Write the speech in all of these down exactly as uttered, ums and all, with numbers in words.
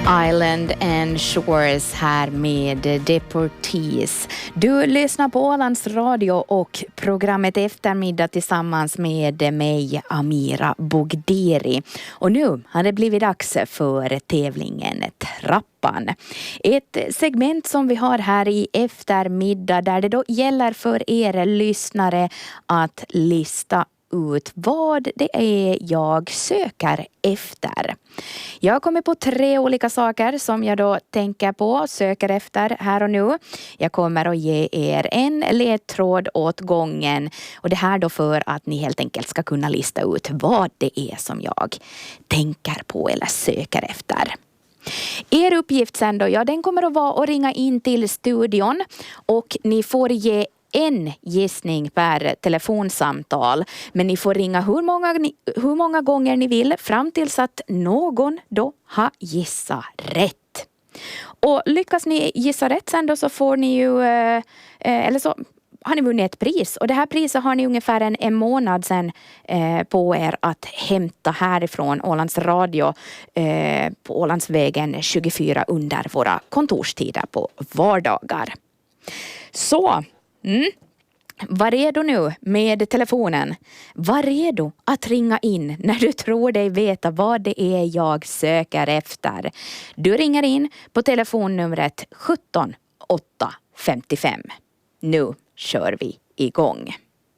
Island and Shores här med Deportees. Du lyssnar på Ålands Radio och programmet Eftermiddag tillsammans med mig, Amira Bogdiri. Och nu har det blivit dags för tävlingen Trappan. Ett segment som vi har här i eftermiddag där det då gäller för er lyssnare att lista ut vad det är jag söker efter. Jag kommer på tre olika saker som jag då tänker på, söker efter här och nu. Jag kommer att ge er en ledtråd åt gången och det här då för att ni helt enkelt ska kunna lista ut vad det är som jag tänker på eller söker efter. Er uppgift sen då, ja den kommer att vara att ringa in till studion och ni får ge en gissning per telefonsamtal. Men ni får ringa hur många, hur många gånger ni vill fram tills att någon då har gissat rätt. Och lyckas ni gissa rätt sen då så får ni ju, eh, eller så har ni vunnit ett pris. Och det här priset har ni ungefär en, en månad sen eh, på er att hämta härifrån Ålands Radio eh, på Ålandsvägen tjugofyra under våra kontorstider på vardagar. Så... Mm. Var redo nu med telefonen. Var redo att ringa in när du tror dig veta vad det är jag söker efter. Du ringer in på telefonnumret sjutton åtta femtiofem. Nu kör vi igång.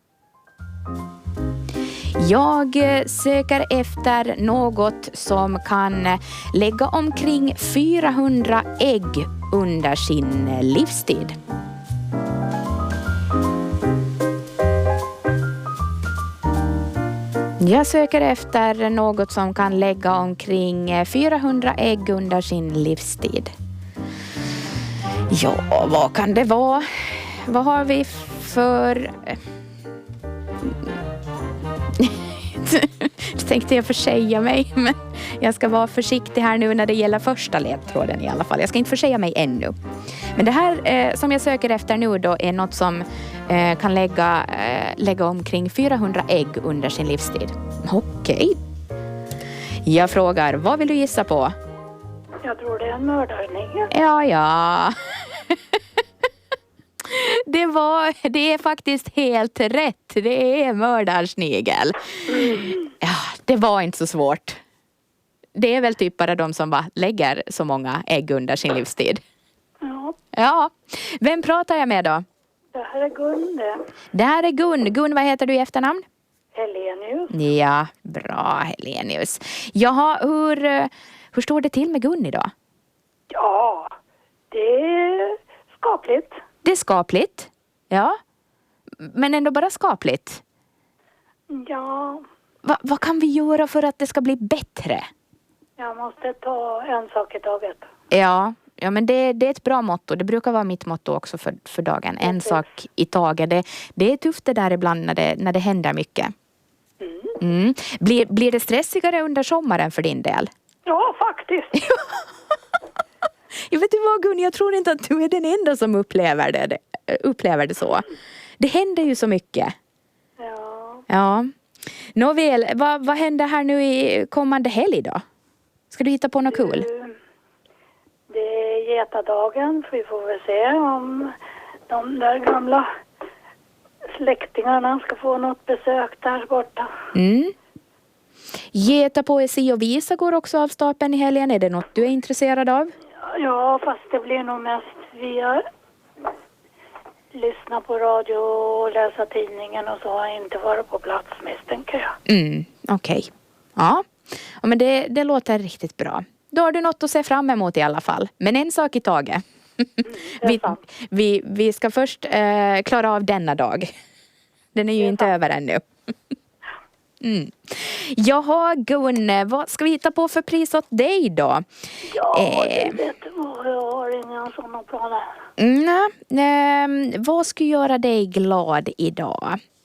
Jag söker efter något som kan lägga omkring fyrahundra ägg under sin livstid. Jag söker efter något som kan lägga omkring fyrahundra ägg under sin livstid. Ja, vad kan det vara? Vad har vi för... tänkte jag försäga mig, men jag ska vara försiktig här nu när det gäller första ledtråden i alla fall. Jag ska inte försäga mig ännu. Men det här eh, som jag söker efter nu då är något som eh, kan lägga, eh, lägga omkring fyrahundra ägg under sin livstid. Okej. Jag frågar, vad vill du gissa på? Jag tror det är en mördarning. Ja, ja. Det var, det är faktiskt helt rätt. Det är mördarsnigel. Mm. Ja, det var inte så svårt. Det är väl typ bara de som bara lägger så många ägg under sin livstid. Ja. Ja. Vem pratar jag med då? Det här är Gun. Det här är Gun. Gun, vad heter du i efternamn? Helenius. Ja, bra Helenius. Jaha, hur, hur står det till med Gun idag? Ja, det är skapligt. Det är skapligt, ja. Men ändå bara skapligt. Ja. Va, vad kan vi göra för att det ska bli bättre? Jag måste ta en sak i taget. Ja, ja men det, det är ett bra motto. Det brukar vara mitt motto också för, för dagen. En Precis. sak i taget. Det, det är tufft det där ibland när det, när det händer mycket. Mm. Mm. Blir, blir det stressigare under sommaren för din del? Ja, faktiskt. Jag vet du vad Gun, jag tror inte att du är den enda som upplever det, upplever det så. Det händer ju så mycket. Ja. Ja. Nåväl, vad, vad händer här nu i kommande helg då? Ska du hitta på något kul? Det är getadagen, för vi får väl se om de där gamla släktingarna ska få något besök där borta. Mm. Geta, poesi och visa går också av stapeln i helgen. Är det något du är intresserad av? Ja, fast det blir nog mest via lyssna på radio och läsa tidningen och så har jag inte varit på plats misstänker jag. Mm, okej. Okay. Ja. ja, men det, det låter riktigt bra. Då har du något att se fram emot i alla fall. Men en sak i taget. Mm, vi, vi, vi ska först eh, klara av denna dag. Den är ju är inte sant. Över ännu. Mm. Jaha Gun, vad ska vi hitta på för pris åt dig då? Ja, eh, det vet du vad, jag har inga sådana planer. Nej, eh, vad ska göra dig glad idag?